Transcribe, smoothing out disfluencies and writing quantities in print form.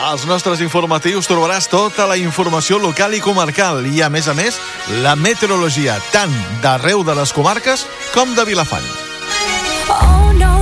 Als nostres informatius trobaràs tota la informació local i comarcal i, a més, la meteorologia tant d'arreu de les comarques com de Vilafant. Oh, no.